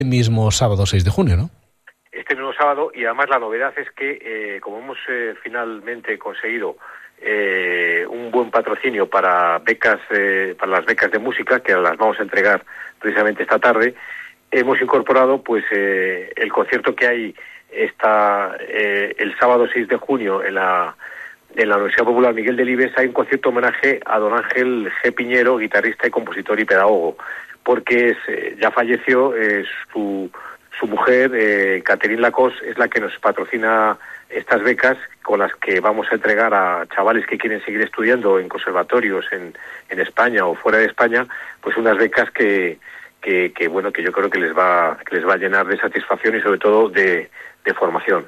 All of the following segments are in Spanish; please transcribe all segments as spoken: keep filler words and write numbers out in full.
mismo sábado seis de junio, ¿no? Este mismo sábado, y además la novedad es que, eh, como hemos eh, finalmente conseguido eh, un buen patrocinio para becas, eh, para las becas de música, que las vamos a entregar precisamente esta tarde, hemos incorporado pues eh, el concierto que hay esta, eh, el sábado seis de junio en la, en la Universidad Popular Miguel Delibes. Hay un concierto homenaje a don Ángel G. Piñero, guitarrista y compositor y pedagogo, porque es, eh, ya falleció eh, su... Su mujer, eh, Catherine Lacoste, es la que nos patrocina estas becas con las que vamos a entregar a chavales que quieren seguir estudiando en conservatorios en, en España o fuera de España, pues unas becas que, que, que bueno, que yo creo que les va, que les va a llenar de satisfacción y sobre todo de, de formación.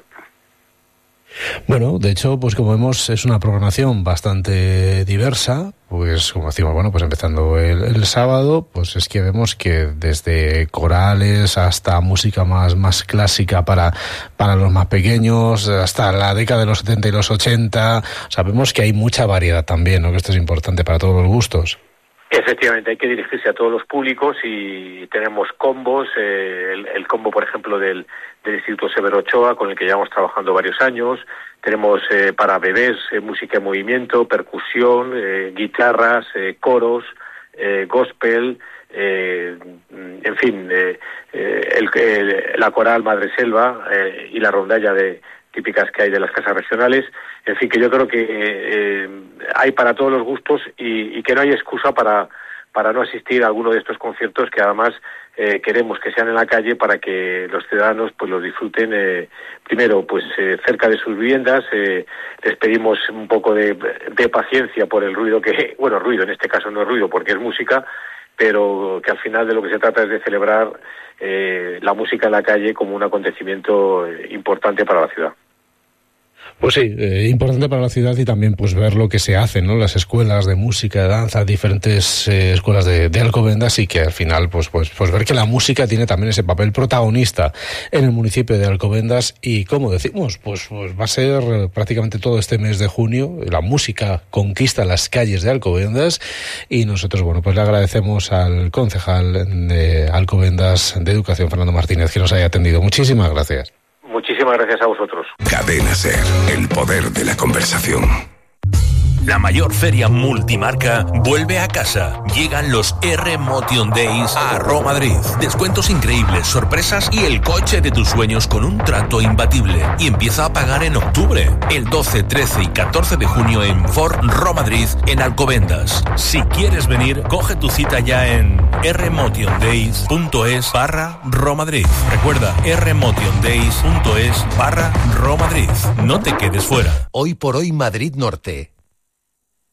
Bueno, de hecho, pues como vemos, es una programación bastante diversa, pues como decimos, bueno, pues empezando el, el sábado, pues es que vemos que desde corales hasta música más, más clásica para, para los más pequeños, hasta la década de los setenta y los ochenta, sabemos que hay mucha variedad también, ¿no? Que esto es importante para todos los gustos. Efectivamente, hay que dirigirse a todos los públicos y tenemos combos, eh, el, el combo, por ejemplo, del, del Instituto Severo Ochoa, con el que llevamos trabajando varios años. Tenemos eh, para bebés eh, música en movimiento, percusión, eh, guitarras, eh, coros, eh, gospel, eh, en fin, eh, eh, el, el, la coral Madre Selva eh, y la rondalla de típicas que hay de las casas regionales. En fin, que yo creo que eh, hay para todos los gustos y, y que no hay excusa para, para no asistir a alguno de estos conciertos que además eh, queremos que sean en la calle para que los ciudadanos pues los disfruten eh, primero pues eh, cerca de sus viviendas. Eh, les pedimos un poco de, de paciencia por el ruido que, bueno, ruido en este caso no es ruido porque es música, pero que al final de lo que se trata es de celebrar eh, la música en la calle como un acontecimiento eh, importante para la ciudad. Pues sí, eh, importante para la ciudad y también pues ver lo que se hace, ¿no? Las escuelas de música, de danza, diferentes eh, escuelas de, de Alcobendas y que al final pues, pues, pues ver que la música tiene también ese papel protagonista en el municipio de Alcobendas y como decimos, pues, pues va a ser prácticamente todo este mes de junio, la música conquista las calles de Alcobendas y nosotros, bueno, pues le agradecemos al concejal de Alcobendas de Educación, Fernando Martínez, que nos haya atendido. Muchísimas gracias. Muchísimas gracias a vosotros. Cadena SER, el poder de la conversación. La mayor feria multimarca vuelve a casa. Llegan los R Motion Days a Roma Madrid. Descuentos increíbles, sorpresas y el coche de tus sueños con un trato imbatible. Y empieza a pagar en octubre, el doce, trece y catorce de junio en Ford Roma Madrid en Alcobendas. Si quieres venir, coge tu cita ya en rmotiondays.es barra Romadrid. Recuerda, rmotiondays.es barra Romadrid. No te quedes fuera. Hoy por hoy Madrid Norte.